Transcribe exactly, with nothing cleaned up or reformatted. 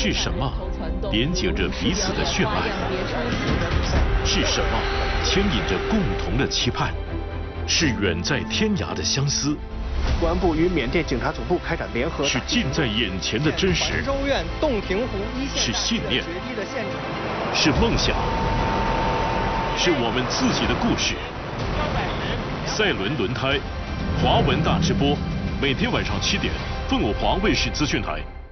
是什么连接着彼此的血脉？是什么牵引着共同的期盼？是远在天涯的相思？ 公安部与缅甸警察总部开展联合。 是近在眼前的真实？ 州院洞庭湖一线。 是信念？是梦想？是我们自己的故事。赛轮轮胎，华文大直播，每天晚上七点，凤凰卫视资讯台。